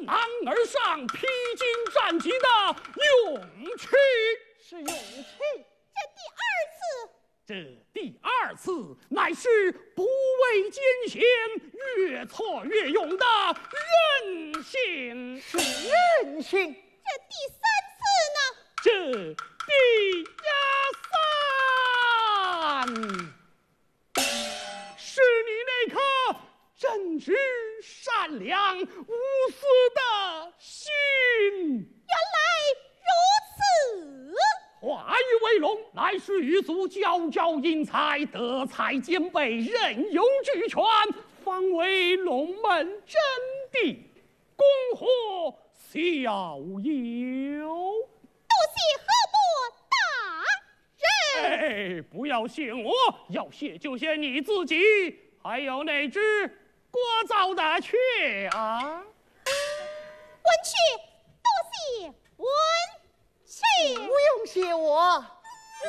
南而上、披荆斩棘的勇气。 是勇气。 这第二次乃是不畏艰险、越挫越勇的韧性。 是韧性。 这第三次呢？ 这第三，是你那颗正直、善良、无私的心。 原来如此。 化羽为龙，乃是玉足皎皎英才，德才兼备，任用俱全，方为龙门真谛，恭贺小友。 多谢河伯大人。 哎，不要谢我，要谢就谢你自己，还有那只聒噪的雀啊。 文雀，多谢文雀。 不用谢我。